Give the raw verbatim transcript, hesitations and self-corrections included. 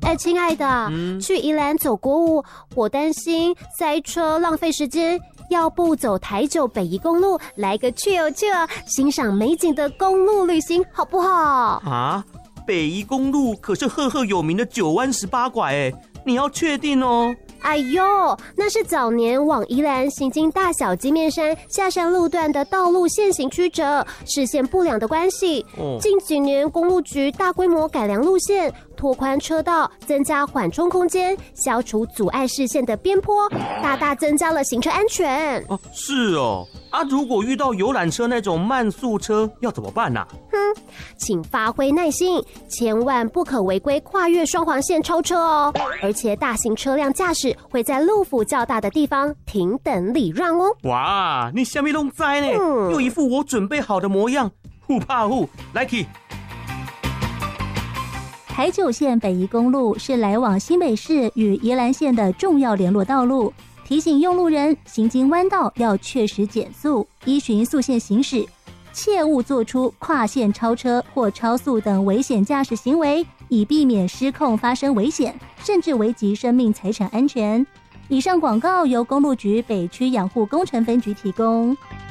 哎，亲爱的，嗯、去宜兰走国五，我担心塞车浪费时间，要不走台九北宜公路，来个 chill chill， 欣赏美景的公路旅行，好不好？ 啊，北宜公路可是赫赫有名的九弯十八拐，哎，你要确定哦。 哎呦，那是早年往宜兰行经大小金面山下山路段的道路限行曲折，视线不良的关系。哦、近几年公路局大规模改良路线，拓宽车道，增加缓冲空间，消除阻碍视线的边坡，大大增加了行车安全。 哦，是哦。啊，如果遇到游览车那种慢速车，要怎么办啊？ 哼，请发挥耐心，千万不可违规跨越双黄线超车哦。而且大型车辆驾驶会在路幅较大的地方停等礼让哦。 哇，你什么都知呢？嗯、又一副我准备好的模样，不怕虎，来去。 台九线北宜公路是来往新北市与宜兰县的重要联络道路。提醒用路人行经弯道要确实减速，依循速线行驶，切勿做出跨线超车或超速等危险驾驶行为，以避免失控发生危险，甚至危及生命财产安全。以上广告由公路局北区养护工程分局提供。